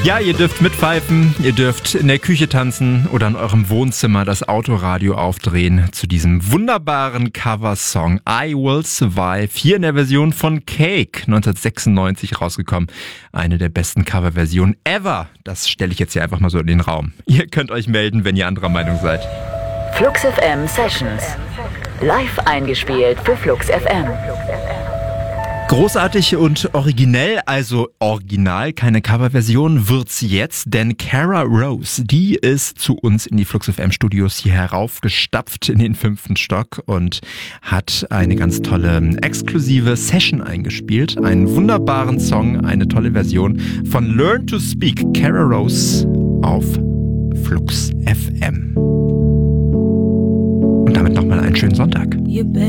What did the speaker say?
Ja, ihr dürft mitpfeifen, ihr dürft in der Küche tanzen oder in eurem Wohnzimmer das Autoradio aufdrehen zu diesem wunderbaren Coversong I Will Survive, hier in der Version von Cake, 1996 rausgekommen. Eine der besten Coverversionen ever. Das stelle ich jetzt hier einfach mal so in den Raum. Ihr könnt euch melden, wenn ihr anderer Meinung seid. Flux FM Sessions. Live eingespielt für Flux FM. Großartig und originell, also original, keine Coverversion, wird's jetzt, denn Cara Rose, die ist zu uns in die Flux FM Studios hier heraufgestapft in den 5. Stock und hat eine ganz tolle exklusive Session eingespielt, einen wunderbaren Song, eine tolle Version von Learn to Speak, Cara Rose auf Flux FM. Und damit nochmal einen schönen Sonntag.